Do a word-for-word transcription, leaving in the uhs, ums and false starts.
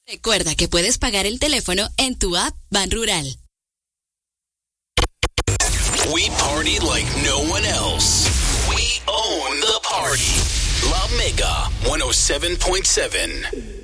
Recuerda que puedes pagar el teléfono en tu app Ban Rural. We party like no one else. We own the party. La Mega one oh seven point seven.